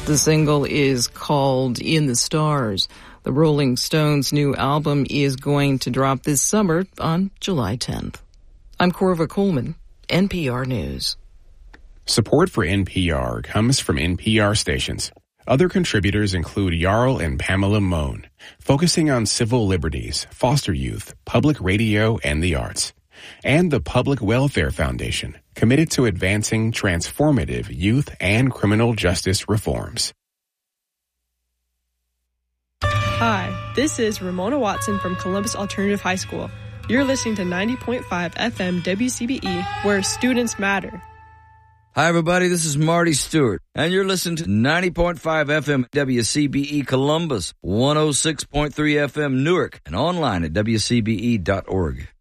The single is called In the Stars. The Rolling Stones' new album is going to drop this summer on July 10th. I'm Corva Coleman, NPR News. Support for NPR comes from NPR stations. Other contributors include Jarl and Pamela Mohn, focusing on civil liberties, foster youth, public radio, and the arts. And the Public Welfare Foundation, committed to advancing transformative youth and criminal justice reforms. Hi, this is Ramona Watson from Columbus Alternative High School. You're listening to 90.5 FM WCBE, where students matter. Hi, everybody. This is Marty Stewart, and you're listening to 90.5 FM WCBE Columbus, 106.3 FM Newark, and online at WCBE.org.